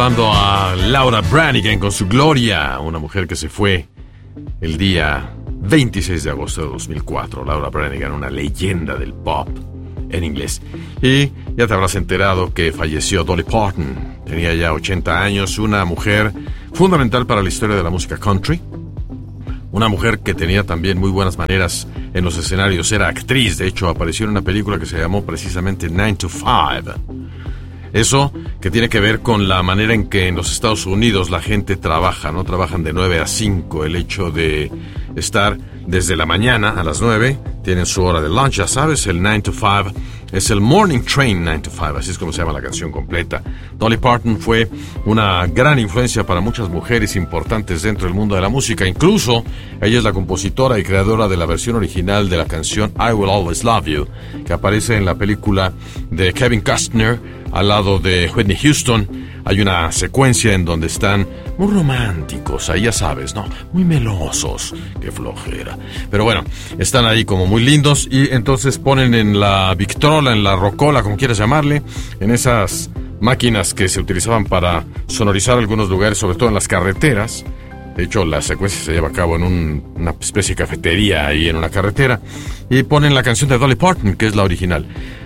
recordando a Laura Branigan con su Gloria, una mujer que se fue el día 26 de agosto de 2004. Laura Branigan, una leyenda del pop en inglés. Y ya te habrás enterado que falleció Dolly Parton. Tenía ya 80 años, una mujer fundamental para la historia de la música country. Una mujer que tenía también muy buenas maneras en los escenarios. Era actriz, de hecho apareció en una película que se llamó precisamente 9 to 5. Eso que tiene que ver con la manera en que en los Estados Unidos la gente trabaja, ¿no? Trabajan de 9 a 5. El hecho de estar desde la mañana a las 9, tienen su hora de lunch, ya sabes, el 9 to 5 es el Morning Train 9 to 5, así es como se llama la canción completa. Dolly Parton fue una gran influencia para muchas mujeres importantes dentro del mundo de la música. Incluso ella es la compositora y creadora de la versión original de la canción I Will Always Love You, que aparece en la película de Kevin Costner al lado de Whitney Houston. Hay una secuencia en donde están muy románticos, ahí ya sabes, ¿no? Muy melosos, qué flojera. Pero bueno, están ahí como muy lindos y entonces ponen en la Victrola, en la rocola, como quieras llamarle, en esas máquinas que se utilizaban para sonorizar algunos lugares, sobre todo en las carreteras. De hecho, la secuencia se lleva a cabo en una especie de cafetería ahí en una carretera, y ponen la canción de Dolly Parton, que es la original.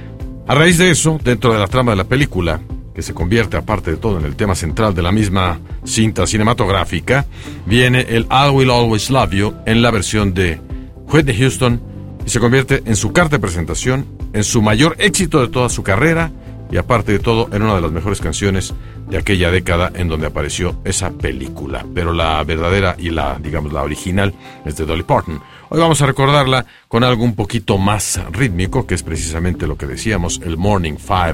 A raíz de eso, dentro de la trama de la película, que se convierte, aparte de todo, en el tema central de la misma cinta cinematográfica, viene el I Will Always Love You en la versión de Whitney Houston y se convierte en su carta de presentación, en su mayor éxito de toda su carrera y, aparte de todo, en una de las mejores canciones de aquella década en donde apareció esa película. Pero la verdadera y la original es de Dolly Parton. Hoy vamos a recordarla con algo un poquito más rítmico, que es precisamente lo que decíamos, el Morning 5,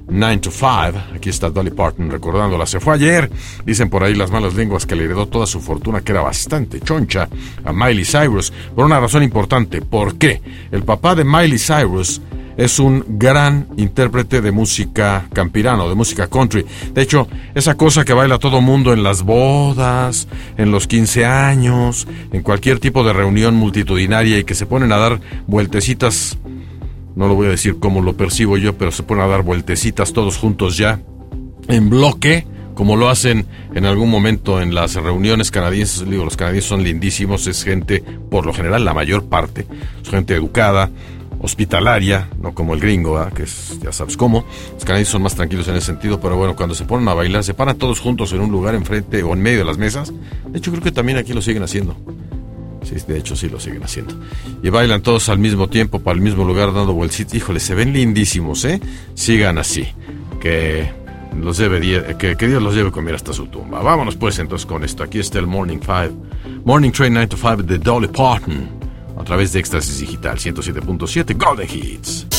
9 to 5. Aquí está Dolly Parton recordándola. Se fue ayer, dicen por ahí las malas lenguas, que le heredó toda su fortuna, que era bastante choncha, a Miley Cyrus, por una razón importante. ¿Por qué? El papá de Miley Cyrus es un gran intérprete de música campirano, de música country. De hecho, esa cosa que baila todo mundo en las bodas, en los 15 años, en cualquier tipo de reunión multitudinaria, y que se ponen a dar vueltecitas, no lo voy a decir como lo percibo yo, pero se ponen a dar vueltecitas todos juntos ya, en bloque, como lo hacen en algún momento en las reuniones canadienses. Digo, los canadienses son lindísimos, es gente, por lo general, la mayor parte, es gente educada, hospitalaria, no como el gringo, ¿verdad? Que es, ya sabes cómo. Los canadienses son más tranquilos en ese sentido, pero bueno, cuando se ponen a bailar, se paran todos juntos en un lugar enfrente o en medio de las mesas. De hecho, creo que también aquí lo siguen haciendo. Sí, de hecho, sí lo siguen haciendo. Y bailan todos al mismo tiempo, para el mismo lugar, dando vueltitas. Híjole, se ven lindísimos, ¿eh? Sigan así. Que Dios los lleve comer hasta su tumba. Vámonos pues entonces con esto. Aquí está el Morning Train 9 to 5 de Dolly Parton, a través de Éxtasis Digital 107.7 Golden Hits.